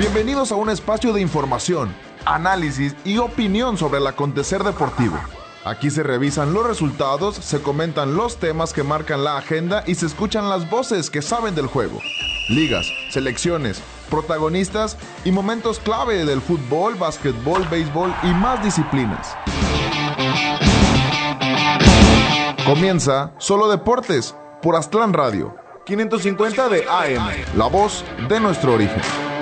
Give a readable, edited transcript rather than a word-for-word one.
Bienvenidos a un espacio de información, análisis y opinión sobre el acontecer deportivo. Aquí se revisan los resultados, se comentan los temas que marcan la agenda y se escuchan las voces que saben del juego. Ligas, selecciones, protagonistas y momentos clave del fútbol, básquetbol, béisbol y más disciplinas. Comienza Solo Deportes por Aztlán Radio, 550 de AM, la voz de nuestro origen.